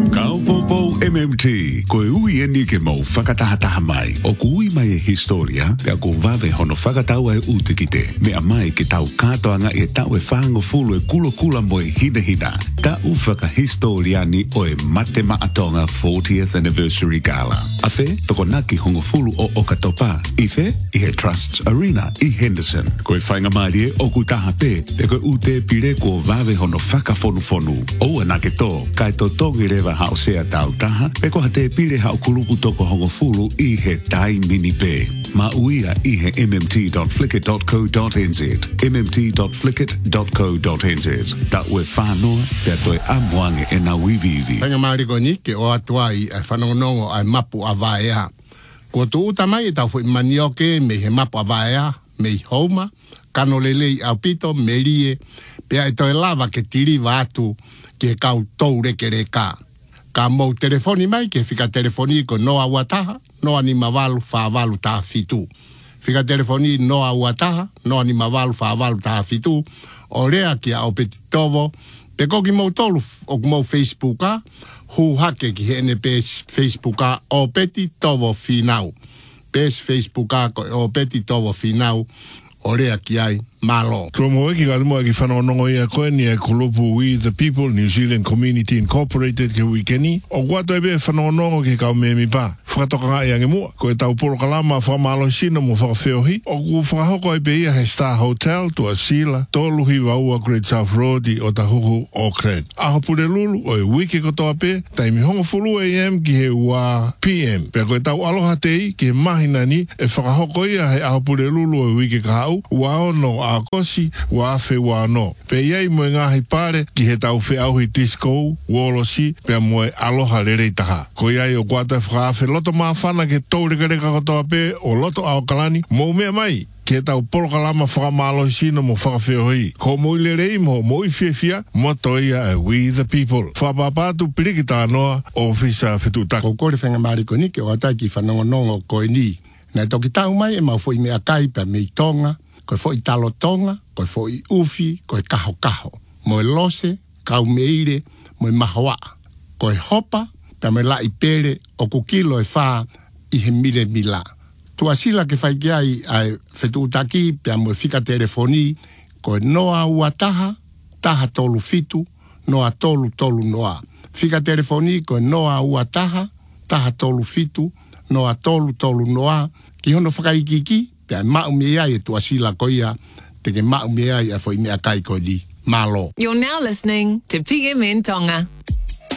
Kaupopo MMT, koe ui e ni ke mau whakataha mai. O kui mai e historia, pia ko vave hono whakataua e utekite. Mea mai ke tau katoanga e tau e whango fulu e kula mo e hina. Ta ufaka historiani o e mate maatonga 40th Anniversary Gala. Afe, toko naki hongo fulu o Okatopa. Ife, ihe Trusts Arena i Henderson. Koe whainga marie o kutaha pe, pe koe ute pire ko vave hono whakafonu. O anake to, kai to tongi rewa hao sea tau taha, pe ko hate pire hao kulupu toko hongo fulu i he tai mini pe. Ma uia i he mmt.flickr.co.nz, mmt.flickr.co.nz. Ta ue whanoa, pia toi amuange e na wivivi. Tanga mariko ni ke o atuai ai whanongonongo ai mapu a vaea. Ko tu uta mai e tau fui manioke me he mapu a vaea, me i houma, kano lelei au pito, me rie, pia e toi lava ke tiri vatu ke kau tou reke reka. Ka mou telefoni mai ke fika telefoni ko noa wataha, noa ni mavalu whaavalu taha fitu. Fika telefoni noa wataha, noa ni mavalu whaavalu taha fitu. O rea ki a opeti tovo, pe koki mou tolu o mou Facebooka, hu hake ki hene pes Facebooka opeti tovo finau. Pes Facebooka ko opeti tovo finau, o rea ki ai malo. Kromo eki ka lumo eki whanonongo ia koe ni e kulupu We the People, New Zealand Community Incorporated ke wikeni. O kuato ebe whanonongo ke kau memi pa. Whakatoka nga iange mua. Koe tau polo kalama whamalo sino mo whakawheohi. O ku whakahoko ebe ia he Star Hotel to Asila. Toluhi waua Great South Road o Tahuhu Auckland. Aho pure lulu o e wiki kotoa pe. Taimi hongo fulu AM ki he wa PM. Pea koe tau aloha tei ki he mahinani e whakahoko ia he aho pure lulu o e wiki kahau. Waono a kosi wa afe wa no. Pe iei moe ngahi pare ki he tau whi auhi disco, wolosi, pe moe aloha rerei taha. Ko iei o kuata whaafe loto maafana ke taureka kotoa pe o loto ao kalani, mo mea mai. Ke tau polokalama whakamalo sino mo whakawheohi. Ko moile rei mo i whiawhia, mo toia We the People. Whapapatu pirikita anoa o whisa whetutaka. Ko kore whenga mariko ni ke o atai ki whanongonongo koe ni. Nei toki tau mai e mau fo i mea kai pe mei tonga, koe fo i talo tonga, koe fo i ufi, koe kaho. Mo e lose, kau meire, mo e mahoa. Koe hopa, pe me la i pere, o kukilo e wha i he mire mila. Tua sila ke whai ai ai whetutaki, pe mo e whika telefoni, koe noa ua taha tolu fitu, noa tolu noa. Whika telefoni, koe noa ua taha tolu fitu, noa tolu noa. Ki hono whakaikiki, pia mau mea e tua sila koia, te ke mau mea e fo i mea kai koe di. Malo. You're now listening to PMN Tonga.